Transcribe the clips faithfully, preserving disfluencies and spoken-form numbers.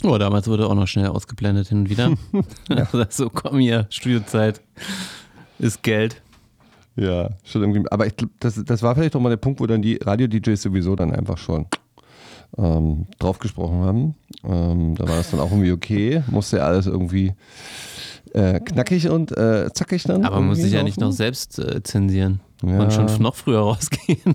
Oh, damals wurde auch noch schnell ausgeblendet hin und wieder. Ja. So, komm hier, Studiozeit ist Geld. Ja, schon irgendwie. Aber ich glaube, das, das war vielleicht auch mal der Punkt, wo dann die Radio-D Js sowieso dann einfach schon ähm, drauf gesprochen haben. Ähm, da war das dann auch irgendwie okay. Musste ja alles irgendwie äh, knackig und äh, zackig dann. Aber man muss sich ja laufen. nicht noch selbst äh, zensieren. Ja. Man schon noch früher rausgehen.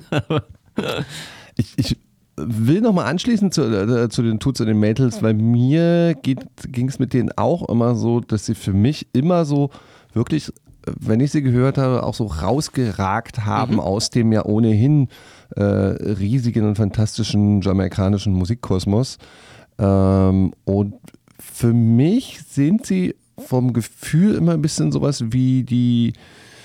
ich, ich will nochmal anschließen zu, äh, zu den Toots und den Maytals, weil mir ging es mit denen auch immer so, dass sie für mich immer so wirklich, wenn ich sie gehört habe, auch so rausgeragt haben mhm. aus dem ja ohnehin äh, riesigen und fantastischen jamaikanischen Musikkosmos. Ähm, und für mich sind sie vom Gefühl immer ein bisschen sowas wie die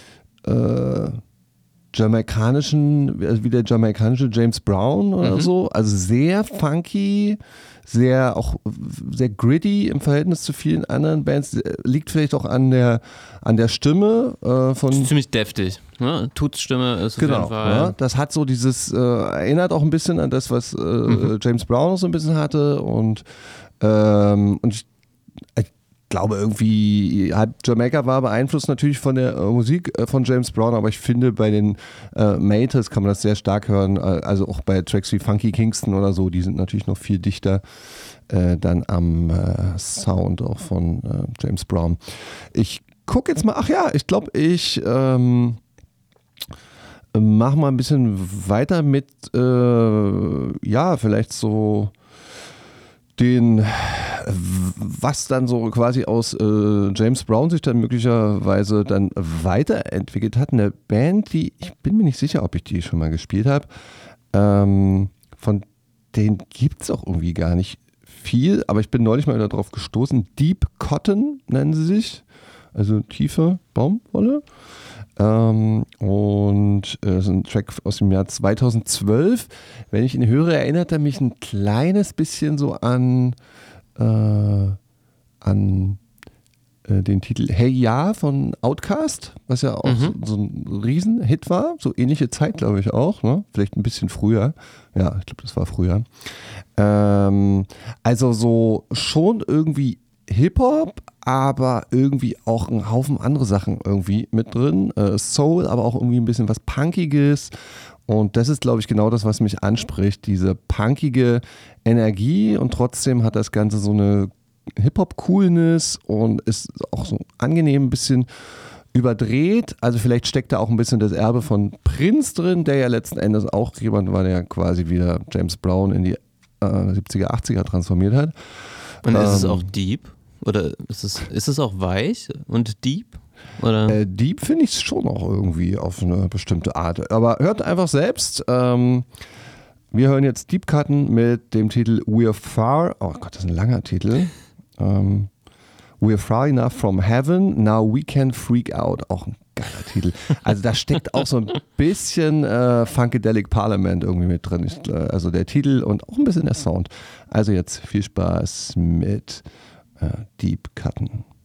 äh, jamaikanischen, wie der jamaikanische James Brown oder mhm. so. Also sehr funky, sehr auch sehr gritty im Verhältnis zu vielen anderen Bands. Liegt vielleicht auch an der, an der Stimme äh, von. Das ist ziemlich deftig. Ne? Tuts Stimme ist auf genau, jeden Fall. Ja, das hat so dieses, äh, erinnert auch ein bisschen an das, was äh, mhm. James Brown so ein bisschen hatte. Und, ähm, und ich, ich glaube irgendwie, Jamaika war beeinflusst natürlich von der äh, Musik äh, von James Brown, aber ich finde bei den äh, Maytals kann man das sehr stark hören, äh, also auch bei Tracks wie Funky Kingston oder so, die sind natürlich noch viel dichter äh, dann am äh, Sound auch von äh, James Brown. Ich gucke jetzt mal, ach ja, ich glaube ich ähm, mache mal ein bisschen weiter mit, äh, ja, vielleicht so den, was dann so quasi aus äh, James Brown sich dann möglicherweise dann weiterentwickelt hat. Eine Band, die, ich bin mir nicht sicher, ob ich die schon mal gespielt habe, ähm, von denen gibt es auch irgendwie gar nicht viel, aber ich bin neulich mal darauf gestoßen. Deep Cotton nennen sie sich, also tiefe Baumwolle. Ähm, und äh, das ist ein Track aus dem Jahr zweitausendzwölf. Wenn ich ihn höre, erinnert er mich ein kleines bisschen so an, äh, an äh, den Titel Hey Ya von Outkast, was ja auch mhm. so, so ein Riesenhit war. So ähnliche Zeit, glaube ich auch. Ne? Vielleicht ein bisschen früher. Ja, ich glaube, das war früher. Ähm, also so schon irgendwie Hip-Hop, aber irgendwie auch ein Haufen andere Sachen irgendwie mit drin. Äh, Soul, aber auch irgendwie ein bisschen was Punkiges. Und das ist, glaube ich, genau das, was mich anspricht. Diese punkige Energie und trotzdem hat das Ganze so eine Hip-Hop-Coolness und ist auch so angenehm ein bisschen überdreht. Also vielleicht steckt da auch ein bisschen das Erbe von Prince drin, der ja letzten Endes auch jemand war, der quasi wieder James Brown in die äh, siebziger, achtziger transformiert hat. Und ist ähm, es auch deep? Oder ist es, ist es auch weich und deep? Oder? Äh, deep finde ich es schon auch irgendwie auf eine bestimmte Art. Aber hört einfach selbst. Ähm, wir hören jetzt Deep Cutten mit dem Titel We're Far. Oh Gott, das ist ein langer Titel. Ähm, We're far enough from heaven, now we can freak out. Auch ein geiler Titel. Also da steckt auch so ein bisschen äh, Funkadelic Parliament irgendwie mit drin. Ich, äh, also der Titel und auch ein bisschen der Sound. Also jetzt viel Spaß mit Deep Cutten.